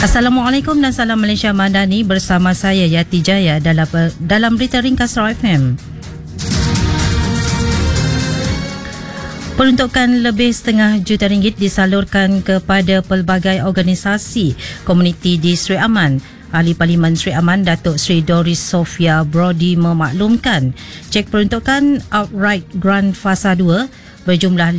Assalamualaikum dan salam Malaysia Madani, bersama saya Yati Jaya dalam berita ringkas Sarawak FM. Peruntukan lebih RM1.5 juta disalurkan kepada pelbagai organisasi komuniti di Sri Aman. Ahli Parlimen Sri Aman, Datuk Sri Doris Sofia Brody memaklumkan cek peruntukan outright grant fasa 2 berjumlah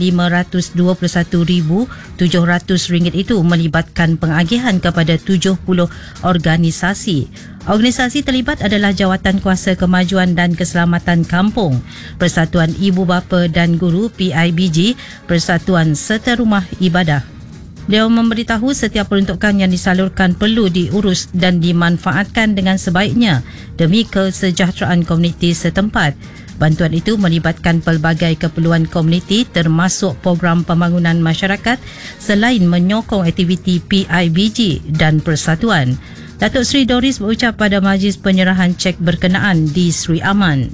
RM521,700 itu melibatkan pengagihan kepada 70 organisasi. Organisasi terlibat adalah Jawatan Kuasa Kemajuan dan Keselamatan Kampung, Persatuan Ibu Bapa dan Guru PIBG, Persatuan Serta Rumah Ibadah. Beliau memberitahu setiap peruntukan yang disalurkan perlu diurus dan dimanfaatkan dengan sebaiknya demi kesejahteraan komuniti setempat. Bantuan itu melibatkan pelbagai keperluan komuniti termasuk program pembangunan masyarakat selain menyokong aktiviti PIBG dan persatuan. Datuk Sri Doris berucap pada majlis penyerahan cek berkenaan di Sri Aman.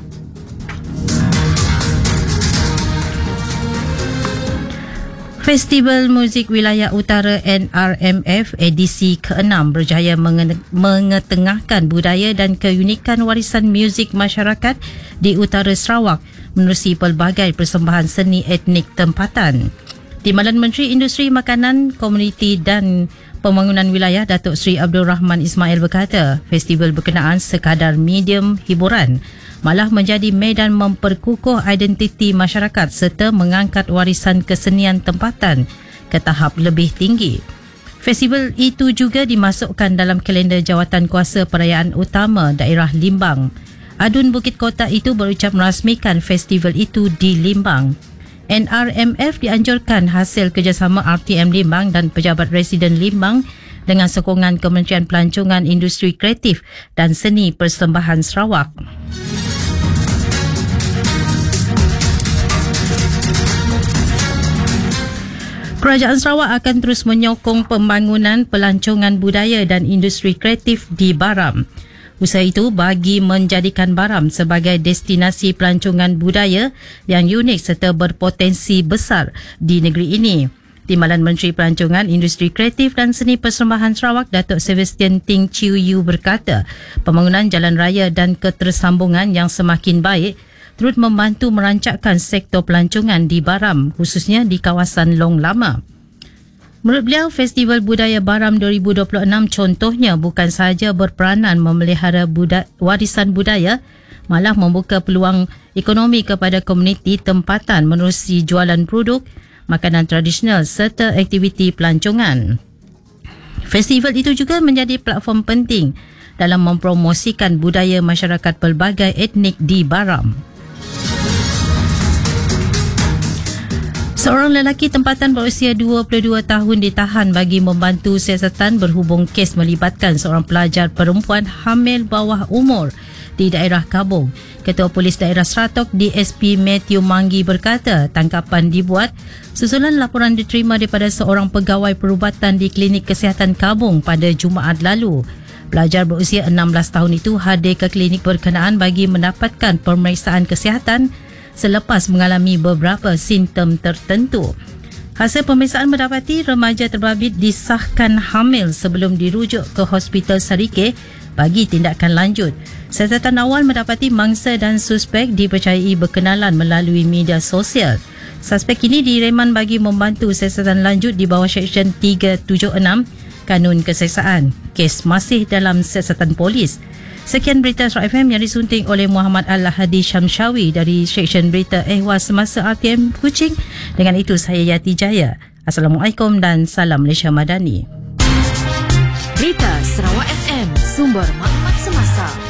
Festival Muzik Wilayah Utara NRMF edisi ke-6 berjaya mengetengahkan budaya dan keunikan warisan muzik masyarakat di utara Sarawak menerusi pelbagai persembahan seni etnik tempatan. Timbalan Menteri Industri Makanan, Komuniti dan Pembangunan Wilayah Datuk Sri Abdul Rahman Ismail berkata, festival berkenaan sekadar medium hiburan malah menjadi medan memperkukuh identiti masyarakat serta mengangkat warisan kesenian tempatan ke tahap lebih tinggi. Festival itu juga dimasukkan dalam kalender Jawatan Kuasa Perayaan Utama Daerah Limbang. Adun Bukit Kota itu berucap merasmikan festival itu di Limbang. NRMF dianjurkan hasil kerjasama RTM Limbang dan Pejabat Residen Limbang dengan sokongan Kementerian Pelancongan Industri Kreatif dan Seni Persembahan Sarawak. Kerajaan Sarawak akan terus menyokong pembangunan pelancongan budaya dan industri kreatif di Baram. Usaha itu bagi menjadikan Baram sebagai destinasi pelancongan budaya yang unik serta berpotensi besar di negeri ini. Timbalan Menteri Pelancongan, Industri Kreatif dan Seni Persembahan Sarawak, Datuk Sebastian Ting Chiu Yu berkata, pembangunan jalan raya dan ketersambungan yang semakin baik turut membantu merancangkan sektor pelancongan di Baram, khususnya di kawasan Long Lama. Menurut beliau, Festival Budaya Baram 2026 contohnya bukan sahaja berperanan memelihara warisan budaya, malah membuka peluang ekonomi kepada komuniti tempatan menerusi jualan produk, makanan tradisional serta aktiviti pelancongan. Festival itu juga menjadi platform penting dalam mempromosikan budaya masyarakat pelbagai etnik di Baram. Seorang lelaki tempatan berusia 22 tahun ditahan bagi membantu siasatan berhubung kes melibatkan seorang pelajar perempuan hamil bawah umur di daerah Kabung. Ketua Polis Daerah Seratok DSP Matthew Manggi berkata, tangkapan dibuat susulan laporan diterima daripada seorang pegawai perubatan di Klinik Kesihatan Kabung pada Jumaat lalu. Pelajar berusia 16 tahun itu hadir ke klinik berkenaan bagi mendapatkan pemeriksaan kesihatan selepas mengalami beberapa simptom tertentu. Hasil pemeriksaan mendapati remaja terbabit disahkan hamil sebelum dirujuk ke Hospital Sarike bagi tindakan lanjut. Siasatan awal mendapati mangsa dan suspek dipercayai berkenalan melalui media sosial. Suspek ini direman bagi membantu siasatan lanjut di bawah Seksyen 376 Kanun Keseksaan. Kes masih dalam siasatan polis. Sekian berita Sarawak FM yang disunting oleh Muhammad Al-Hadi Syamshawi dari Seksyen Berita Ehwal Semasa RTM Kuching. Dengan itu saya Yati Jaya. Assalamualaikum dan salam Malaysia Madani. Berita Sarawak FM, sumber maklumat semasa.